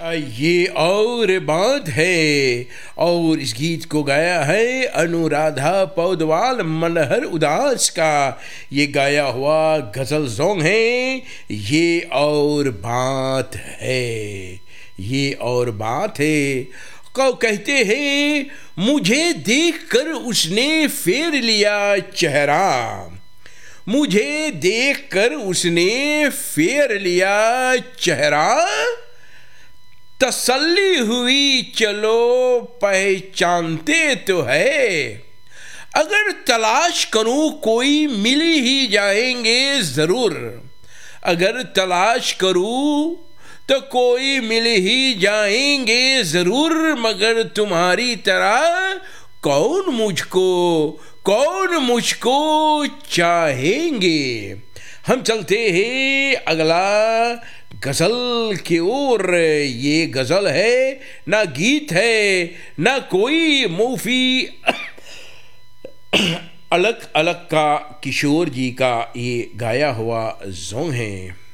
ये और बात है। और इस गीत को गाया है अनुराधा पौडवाल मनहर उदास का। ये गाया हुआ गज़ल सॉन्ग है ये और बात है। ये और बात है। कौ कहते हैं मुझे देखकर उसने फेर लिया चेहरा, मुझे देखकर उसने फेर लिया चेहरा, तसल्ली हुई चलो पहचानते तो है, अगर तलाश करूं कोई मिल ही जाएंगे ज़रूर, अगर तलाश करूं तो कोई मिल ही जाएंगे ज़रूर, मगर तुम्हारी तरह कौन मुझको चाहेंगे। हम चलते हैं अगला गज़ल की ओर। ये गज़ल है ना गीत है ना कोई मूफी अलग अलग का किशोर जी का ये गाया हुआ सॉन्ग है।